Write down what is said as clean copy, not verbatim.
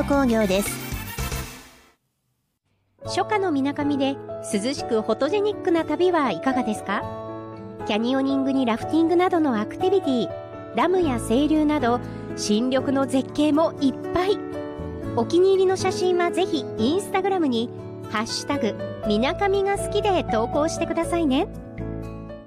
工業です。 初夏の水上で涼しくフォトジェニックな旅はいかがですか？キャニオニングにラフティングなどのアクティビティ、ダムや清流など新緑の絶景もいっぱい。お気に入りの写真はぜひインスタグラムにハッシュタグみなかみが好きで投稿してくださいね。